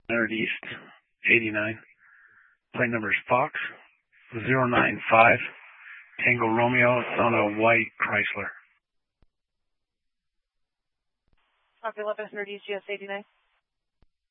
Nerd East 89. Plate number is Fox 095 Tango Romeo. It's on a white Chrysler. Fox 11 Nerd East US 89.